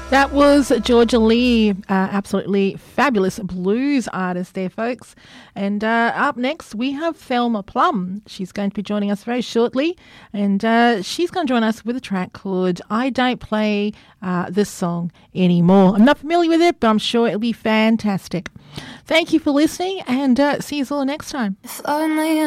That was Georgia Lee, absolutely fabulous blues artist there, folks. And up next, we have Thelma Plum. She's going to be joining us very shortly, and she's going to join us with a track called I Don't Play This Song Anymore. I'm not familiar with it, but I'm sure it'll be fantastic. Thank you for listening, and see you all next time. If only